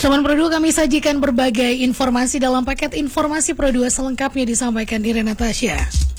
Teman Pro 2, kami sajikan berbagai informasi dalam paket informasi Pro 2 selengkapnya disampaikan Irene Natasha.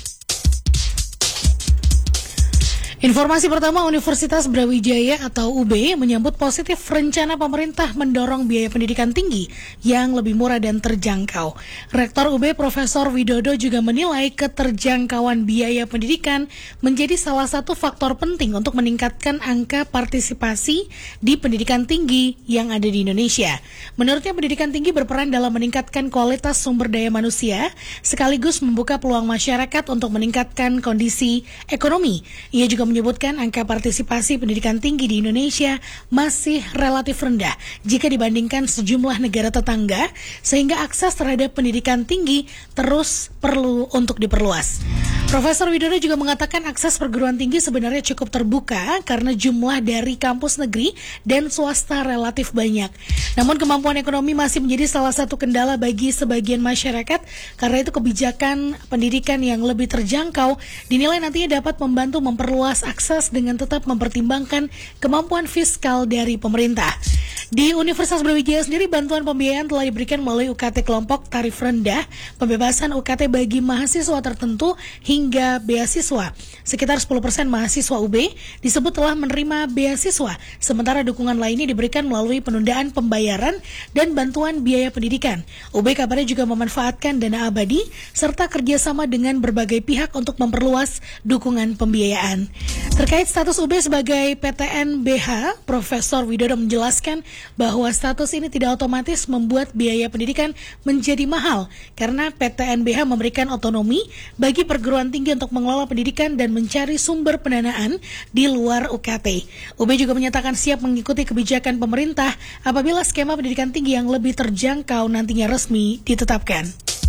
Informasi pertama, Universitas Brawijaya atau UB menyambut positif rencana pemerintah mendorong biaya pendidikan tinggi yang lebih murah dan terjangkau. Rektor UB Profesor Widodo juga menilai keterjangkauan biaya pendidikan menjadi salah satu faktor penting untuk meningkatkan angka partisipasi di pendidikan tinggi yang ada di Indonesia. Menurutnya, pendidikan tinggi berperan dalam meningkatkan kualitas sumber daya manusia sekaligus membuka peluang masyarakat untuk meningkatkan kondisi ekonomi. Ia juga menyebutkan angka partisipasi pendidikan tinggi di Indonesia masih relatif rendah jika dibandingkan sejumlah negara tetangga, sehingga akses terhadap pendidikan tinggi terus perlu untuk diperluas. Profesor Widodo juga mengatakan akses perguruan tinggi sebenarnya cukup terbuka karena jumlah dari kampus negeri dan swasta relatif banyak. Namun kemampuan ekonomi masih menjadi salah satu kendala bagi sebagian masyarakat, karena itu kebijakan pendidikan yang lebih terjangkau dinilai nantinya dapat membantu memperluas akses dengan tetap mempertimbangkan kemampuan fiskal dari pemerintah. Di Universitas Brawijaya sendiri, bantuan pembiayaan telah diberikan melalui UKT kelompok tarif rendah, pembebasan UKT bagi mahasiswa tertentu, hingga beasiswa. Sekitar 10% mahasiswa UB disebut telah menerima beasiswa, sementara dukungan lainnya diberikan melalui penundaan pembayaran dan bantuan biaya pendidikan. UB kabarnya juga memanfaatkan dana abadi serta kerjasama dengan berbagai pihak untuk memperluas dukungan pembiayaan. Terkait status UB sebagai PTNBH, Profesor Widodo menjelaskan bahwa status ini tidak otomatis membuat biaya pendidikan menjadi mahal, karena PTNBH memberikan otonomi bagi perguruan tinggi untuk mengelola pendidikan dan mencari sumber pendanaan di luar UKT. UB juga menyatakan siap mengikuti kebijakan pemerintah apabila skema pendidikan tinggi yang lebih terjangkau nantinya resmi ditetapkan.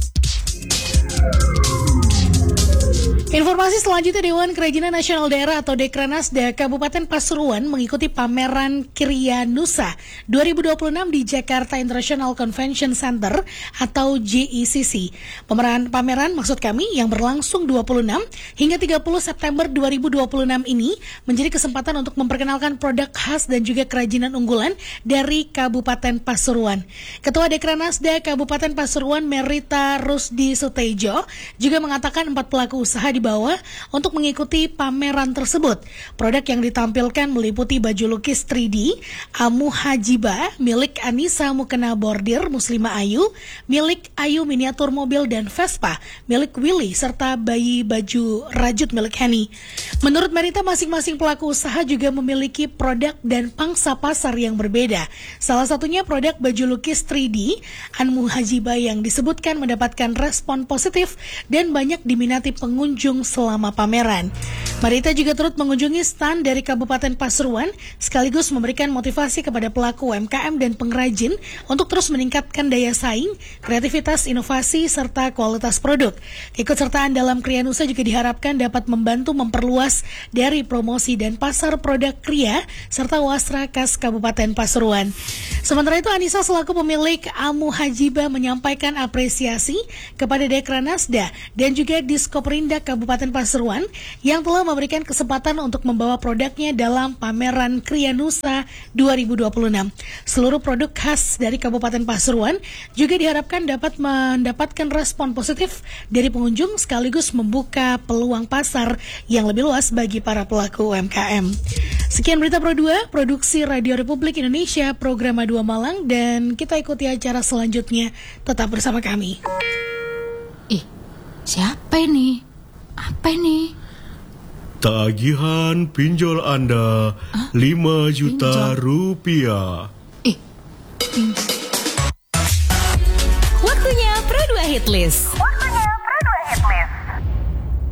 Informasi selanjutnya, Dewan Kerajinan Nasional Daerah atau Dekranasda Kabupaten Pasuruan mengikuti pameran Kriya Nusa 2026 di Jakarta International Convention Center atau JICC. Pameran maksud kami yang berlangsung 26 hingga 30 September 2026 ini menjadi kesempatan untuk memperkenalkan produk khas dan juga kerajinan unggulan dari Kabupaten Pasuruan. Ketua Dekranasda Kabupaten Pasuruan Merita Rusdi Sutejo juga mengatakan 4 pelaku usaha di bawah untuk mengikuti pameran tersebut. Produk yang ditampilkan meliputi baju lukis 3D Amu Hajiba milik Anissa Mukena Bordir Muslimah Ayu, milik Ayu miniatur mobil dan Vespa milik Willy, serta bayi baju rajut milik Henny. Menurut Merita, masing-masing pelaku usaha juga memiliki produk dan pangsa pasar yang berbeda. Salah satunya produk baju lukis 3D Amu Hajiba yang disebutkan mendapatkan respon positif dan banyak diminati pengunjung selama pameran. Marita juga turut mengunjungi stand dari Kabupaten Pasuruan sekaligus memberikan motivasi kepada pelaku UMKM dan pengrajin untuk terus meningkatkan daya saing, kreativitas, inovasi, serta kualitas produk. Keikutsertaan dalam Kriya Nusa juga diharapkan dapat membantu memperluas dari promosi dan pasar produk Kriya serta wasra khas Kabupaten Pasuruan. Sementara itu, Anissa selaku pemilik Amu Hajiba menyampaikan apresiasi kepada Dekranasda dan juga Diskoperindak Kabupaten Pasuruan yang telah memberikan kesempatan untuk membawa produknya dalam pameran Kriya Nusa 2026. Seluruh produk khas dari Kabupaten Pasuruan juga diharapkan dapat mendapatkan respon positif dari pengunjung sekaligus membuka peluang pasar yang lebih luas bagi para pelaku UMKM. Sekian berita Pro 2, produksi Radio Republik Indonesia, program A2 Malang, dan kita ikuti acara selanjutnya. Tetap bersama kami. Siapa ini? Apa ini? Tagihan pinjol Anda 5 juta rupiah. Waktunya Pro 2 Hitlist.